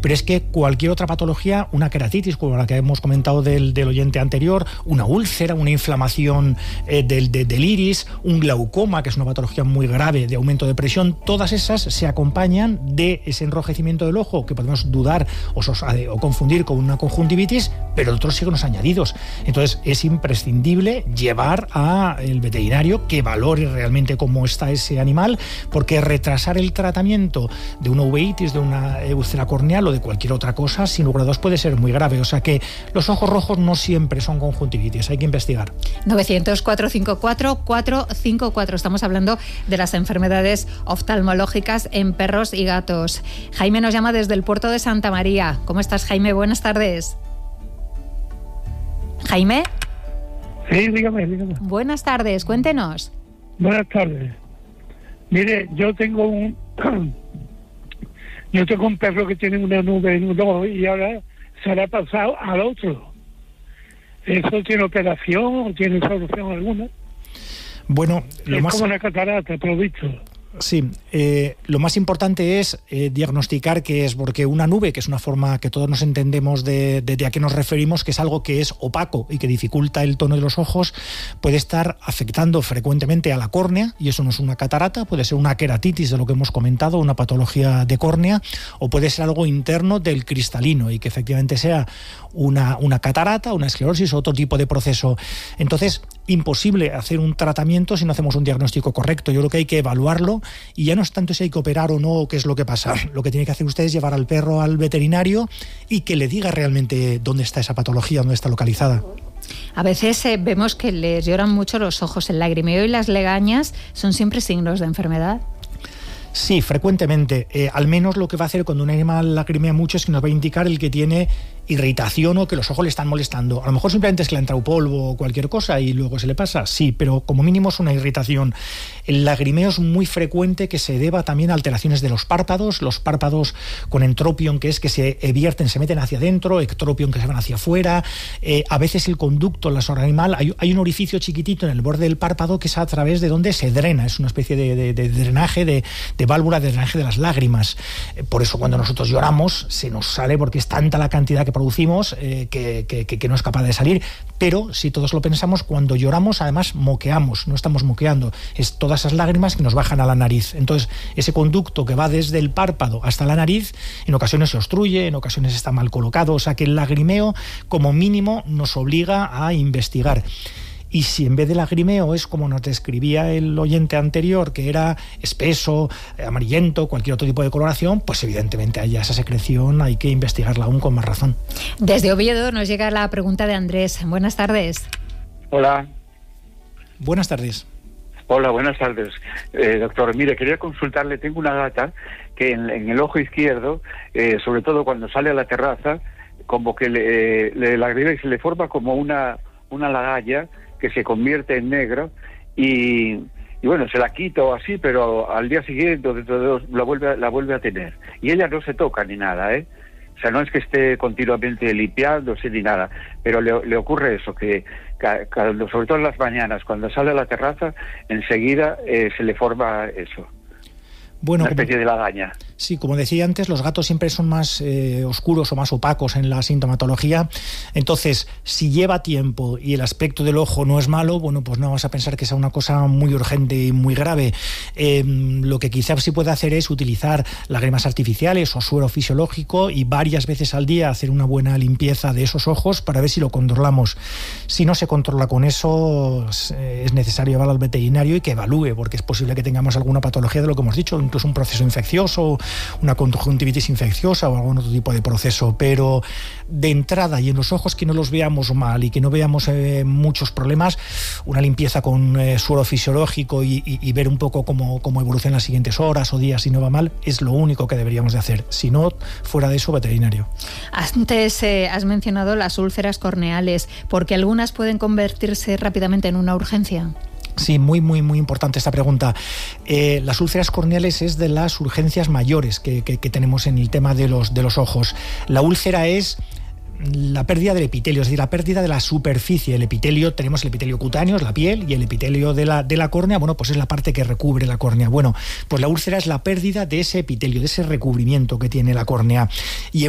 pero es que cualquier otra patología, una queratitis, como la que hemos comentado del oyente anterior, una úlcera, una inflamación del iris, un glaucoma, que es una patología muy grave de aumento de presión, todas esas se acompañan de ese enrojecimiento del ojo, que podemos dudar o confundir con una conjuntivitis, pero otros signos añadidos. Entonces es imprescindible llevar al veterinario que valore realmente cómo está ese animal, porque retrasar el tratamiento de una uveitis, de una úlcera corneal o de cualquier otra cosa, sin lugar a dudas puede ser muy grave. O sea que los ojos rojos no siempre son conjuntivitis, hay que investigar. 900-454-454. Estamos hablando de las enfermedades oftalmológicas en perros y gatos. Jaime nos llama desde el puerto de Santa María. ¿Cómo estás, Jaime? Buenas tardes. ¿Jaime? Sí, dígame. Buenas tardes, cuéntenos. Buenas tardes. Mire, yo tengo un perro que tiene una nube en un ojo y ahora se le ha pasado al otro. ¿Eso tiene operación o tiene solución alguna? Bueno, es como una catarata, te lo he dicho. Sí, lo más importante es diagnosticar qué es, porque una nube, que es una forma que todos nos entendemos de a qué nos referimos, que es algo que es opaco y que dificulta el tono de los ojos, puede estar afectando frecuentemente a la córnea, y eso no es una catarata, puede ser una queratitis de lo que hemos comentado, una patología de córnea, o puede ser algo interno del cristalino y que efectivamente sea una catarata, una esclerosis o otro tipo de proceso. Entonces, imposible hacer un tratamiento si no hacemos un diagnóstico correcto. Yo creo que hay que evaluarlo, y ya no es tanto si hay que operar o no, qué es lo que pasa. Lo que tiene que hacer usted es llevar al perro al veterinario y que le diga realmente dónde está esa patología, dónde está localizada. A veces vemos que les lloran mucho los ojos. El lagrimeo y las legañas son siempre signos de enfermedad. Sí, frecuentemente. Al menos lo que va a hacer cuando un animal lagrimea mucho es que nos va a indicar el que tiene irritación o que los ojos le están molestando. A lo mejor simplemente es que le ha entrado polvo o cualquier cosa y luego se le pasa, sí, pero como mínimo es una irritación. El lagrimeo es muy frecuente que se deba también a alteraciones de los párpados con entropion, que es que se evierten, se meten hacia adentro, ectropion, que se van hacia afuera. A veces el conducto en la sonrisa animal, hay un orificio chiquitito en el borde del párpado que es a través de donde se drena, es una especie de drenaje, de válvula de drenaje de las lágrimas. Por eso cuando nosotros lloramos se nos sale, porque es tanta la cantidad que producimos que no es capaz de salir. Pero si todos lo pensamos, cuando lloramos además moqueamos, no estamos moqueando, es todas esas lágrimas que nos bajan a la nariz. Entonces ese conducto que va desde el párpado hasta la nariz en ocasiones se obstruye, en ocasiones está mal colocado. O sea que el lagrimeo como mínimo nos obliga a investigar. Y si en vez de lagrimeo es como nos describía el oyente anterior, que era espeso, amarillento, cualquier otro tipo de coloración, pues evidentemente haya esa secreción, hay que investigarla aún con más razón. Desde Oviedo nos llega la pregunta de Andrés. Buenas tardes. Hola. Buenas tardes. Hola, buenas tardes. Doctor, mire, quería consultarle, tengo una gata que en el ojo izquierdo, sobre todo cuando sale a la terraza, como que le lagrimea y se le forma como una lagalla que se convierte en negro y bueno, se la quito así, pero al día siguiente la vuelve a tener. Y ella no se toca ni nada, O sea, no es que esté continuamente limpiándose ni nada, pero le ocurre eso, que sobre todo en las mañanas, cuando sale a la terraza, enseguida se le forma eso. Bueno, una especie de lagaña. Sí, como decía antes, los gatos siempre son más oscuros o más opacos en la sintomatología. Entonces, si lleva tiempo y el aspecto del ojo no es malo, bueno, pues no vamos a pensar que sea una cosa muy urgente y muy grave. Lo que quizás sí puede hacer es utilizar lágrimas artificiales o suero fisiológico y varias veces al día hacer una buena limpieza de esos ojos para ver si lo controlamos. Si no se controla con eso, es necesario llevarlo al veterinario y que evalúe, porque es posible que tengamos alguna patología de lo que hemos dicho, incluso un proceso infeccioso, una conjuntivitis infecciosa o algún otro tipo de proceso. Pero de entrada, y en los ojos que no los veamos mal y que no veamos muchos problemas, una limpieza con suero fisiológico y ver un poco cómo evoluciona las siguientes horas o días si no va mal, es lo único que deberíamos de hacer. Si no, fuera de eso, veterinario. Antes has mencionado las úlceras corneales, porque algunas pueden convertirse rápidamente en una urgencia. Sí, muy importante esta pregunta. Las úlceras corneales es de las urgencias mayores que tenemos en el tema de los ojos. La úlcera es la pérdida del epitelio, es decir, la pérdida de la superficie. El epitelio, tenemos el epitelio cutáneo, es la piel, y el epitelio de la córnea, bueno, pues es la parte que recubre la córnea. Bueno, pues la úlcera es la pérdida de ese epitelio, de ese recubrimiento que tiene la córnea. Y